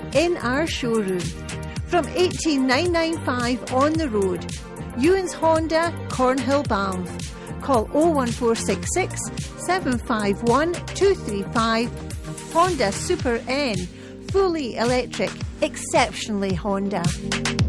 in our showroom. From 18995 on the road. Ewan's Honda, Cornhill, Banff. Call 01466 751 235. Honda Super N. Fully electric, exceptionally Honda.